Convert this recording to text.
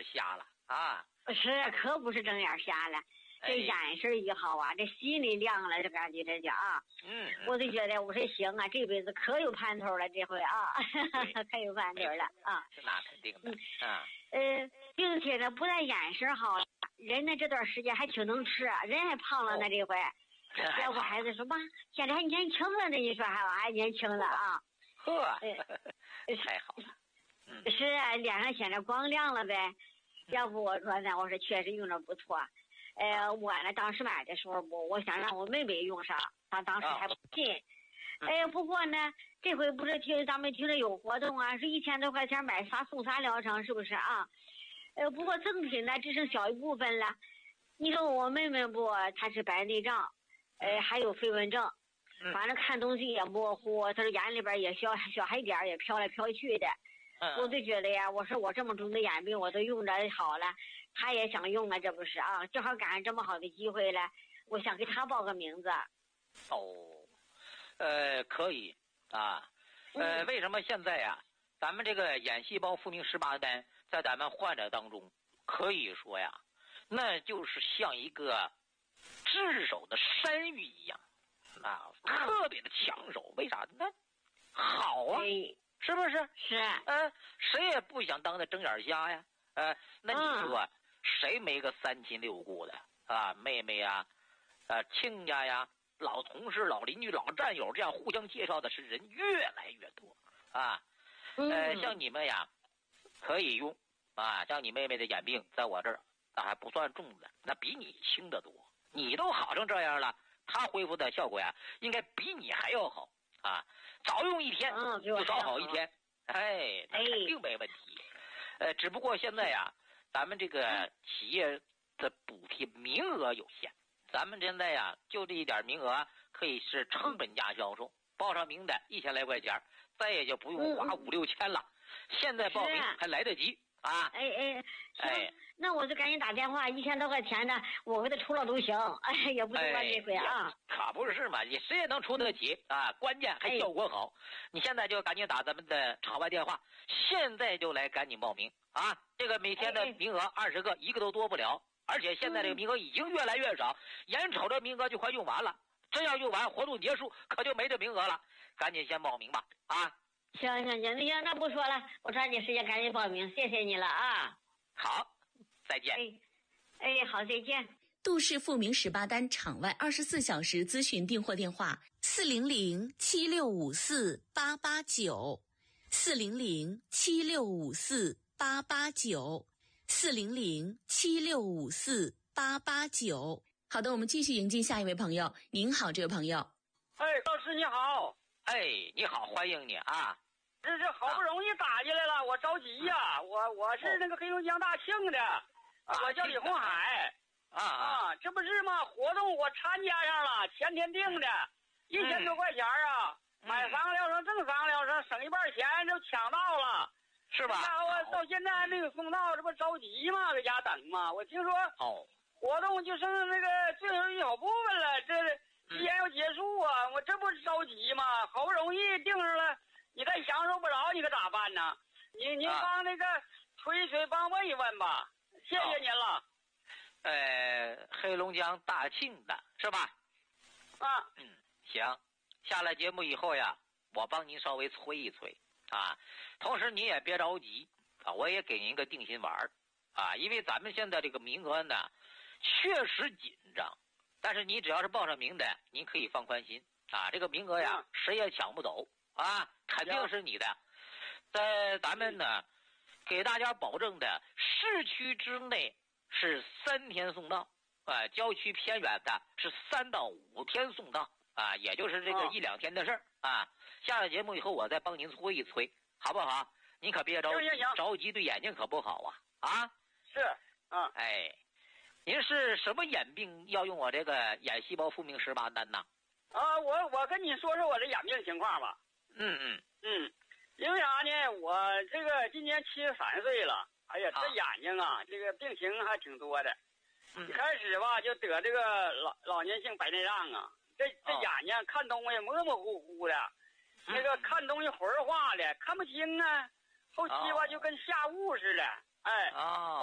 瞎了啊！ 是，可不是睁眼瞎了。这眼神一好啊，这心里亮了，这感觉这叫啊。我就觉得我说行啊，这辈子可有盼头了，这回啊，可有盼头了啊。 那肯定的啊。 并且呢，不但眼神好，人呢这段时间还挺能吃，人还胖了呢这回。要不孩子说妈，现在还年轻了呢，你说还年轻了啊？ 呵，太好了。 是啊，脸上显得光亮了呗。要不我说呢，我说确实用着不错。我呢当时买的时候我想让我妹妹用上，她当时还不信。不过呢，这回不是咱们听着有活动啊，是1000多块钱买啥送啥疗程，是不是啊？不过赠品呢只剩小一部分了。你说我妹妹不，她是白内障，还有飞蚊症，反正看东西也模糊，她说眼里边也小黑点也飘来飘去的。我就觉得呀，我说我这么重的眼病我都用着好了，她也想用啊，这不是啊？正好赶上这么好的机会了，我想给她报个名字。 可以啊。为什么现在呀，咱们这个眼细胞复明18单在咱们患者当中可以说呀，那就是像一个炙手的山芋一样啊，特别的抢手。为啥？那好啊，是不是？ 是。 谁也不想当那睁眼瞎呀。那你说谁没个3亲6故的啊？妹妹呀，亲家呀，老同事、老邻居、老战友，这样互相介绍的是人越来越多啊。像你们呀，可以用啊。像你妹妹的眼病，在我这儿那还不算重的，那比你轻得多。你都好成这样了，她恢复的效果呀，应该比你还要好啊。早用1天就早好1天，肯定没问题。只不过现在呀，咱们这个企业的补贴名额有限，咱们现在呀就这一点名额可以是成本价销售，报上名的1000来块钱，再也就不用花5、6千了。现在报名还来得及啊！ 那我就赶紧打电话，1000多块钱的，我给他出了都行，也不多这回啊。 可不是嘛，你谁也能出得起啊！关键还效果好。你现在就赶紧打咱们的场外电话，现在就来赶紧报名啊！这个每天的名额20个，一个都多不了。而且现在这个名额已经越来越少，眼瞅着名额就快用完了，真要用完，活动结束可就没这名额了。赶紧先报名吧啊！ 行，那不说了，我抓紧时间赶紧报名，谢谢你了啊！ 好，再见。 好，再见。 杜氏复明18单场外24小时咨询订货电话400-7654-889，400-7654-889。好的，我们继续迎接下一位朋友。您好，这位朋友。 老师你好。 你好，欢迎你啊。 这好不容易打进来了，我着急呀。我是那个黑龙江大庆的，我叫李红海。这不是吗？活动我参加上了，前天订的，1000多块钱啊，买3个疗程赠3个疗程，省一半钱就抢到了， 是吧？ 我到现在还没有送到，这不着急吗？搁家等吗？我听说活动就剩那个最后一小部分了，这提前要结束啊，我这不着急吗？好不容易订上了，你再享受不着，你可咋办呢？您帮那个推一推，帮问一问吧，谢谢您了。 黑龙江大庆的是吧？行，下了节目以后呀，我帮您稍微催一催啊。同时您也别着急啊，我也给您一个定心丸啊，因为咱们现在这个名额呢确实紧张，但是你只要是报上名的，您可以放宽心啊。这个名额呀，谁也抢不走啊，肯定是你的。在咱们呢，给大家保证的市区之内是3天送到，郊区偏远的是3到5天送到啊，也就是这个1、2天的事儿啊。下了节目以后，我再帮您催一催，好不好？您可别着急，对眼睛可不好啊。 是， 您是什么眼病要用我这个眼细胞复明18单呢？ 我跟你说说我这眼病情况吧。因为啥呢？我这个今年73岁了。哎呀，这眼睛啊，这个病情还挺多的。一开始吧，就得这个老年性白内障啊，这眼睛看东西模模糊糊的，那个看东西魂儿化的，看不清啊。后期吧，就跟下雾似的，